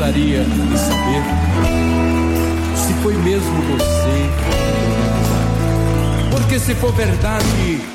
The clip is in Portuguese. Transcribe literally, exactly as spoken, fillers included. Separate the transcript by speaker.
Speaker 1: gostaria de saber se foi mesmo você. Porque se for verdade,